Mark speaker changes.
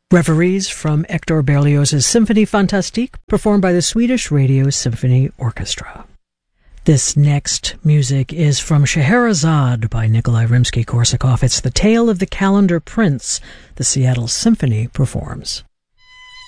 Speaker 1: Reveries from Hector Berlioz's Symphonie Fantastique, performed by the Swedish Radio Symphony Orchestra. This next music is from Scheherazade by Nikolai Rimsky-Korsakov. It's the tale of the Calendar Prince the Seattle Symphony performs.